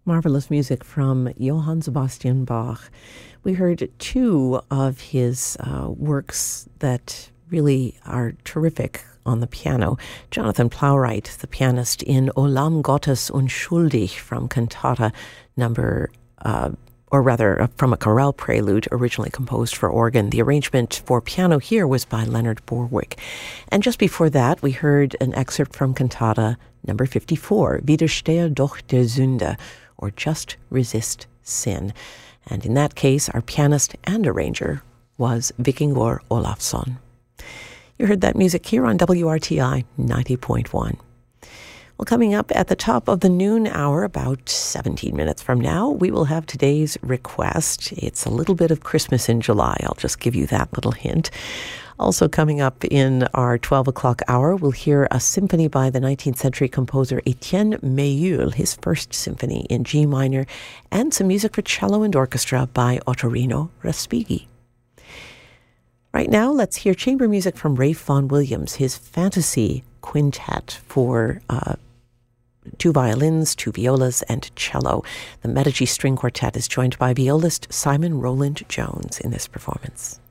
Marvelous music from Johann Sebastian Bach. We heard two of his works that really are terrific on the piano. Jonathan Plowright, the pianist, in O Lamm Gottes unschuldig from cantata number, or rather from a chorale prelude originally composed for organ. The arrangement for piano here was by Leonard Borwick. And just before that, we heard an excerpt from cantata number 54, Widerstehe doch der Sünde, or Just Resist Sin. And in that case, our pianist and arranger was Vikingur Olafsson. You heard that music here on WRTI 90.1. Well, coming up at the top of the noon hour, about 17 minutes from now, we will have today's request. It's a little bit of Christmas in July. I'll just give you that little hint. Also coming up in our 12 o'clock hour, we'll hear a symphony by the 19th century composer Etienne Méhul, his first symphony in G minor, and some music for cello and orchestra by Ottorino Respighi. Right now, let's hear chamber music from Ralph Vaughan Williams, his Fantasy Quintet for two violins, two violas, and cello. The Medici String Quartet is joined by violist Simon Rowland Jones in this performance.